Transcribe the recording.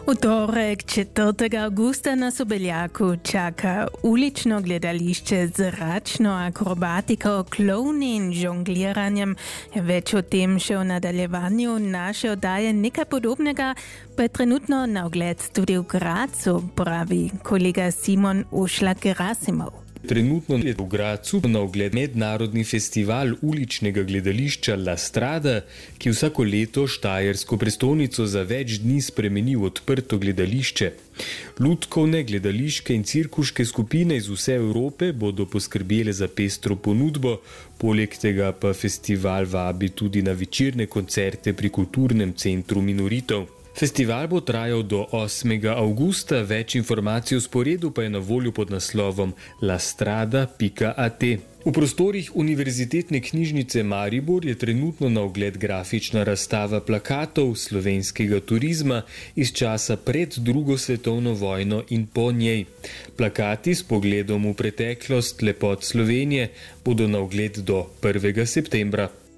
V torek 4. augusta na Sobeljaku čaka ulično gledališče z zračno akrobatiko, klovni in žongliranjem. Več o tem še v nadaljevanju naše oddaje. Nekaj podobnega pa je trenutno na ogled tudi v Gracu, pravi kolega Simon Ušlak-Gerasimov. Trenutno je v Gracu na ogled mednarodni festival uličnega gledališča La Strada, ki vsako leto štajersko prestolnico za več dni spremeni v odprto gledališče. Lutkovne, gledališke in cirkuške skupine iz vse Evrope bodo poskrbele za pestro ponudbo, poleg tega pa festival vabi tudi na večerne koncerte pri kulturnem centru Minoritev. Festival bo trajal do 8. augusta, več informacij o sporedu pa je na voljo pod naslovom lastrada.at. V prostorih Univerzitetne knjižnice Maribor je trenutno na ogled grafična razstava plakatov slovenskega turizma iz časa pred drugo svetovno vojno in po njej. Plakati s pogledom v preteklost lepot Slovenije bodo na ogled do 1. septembra.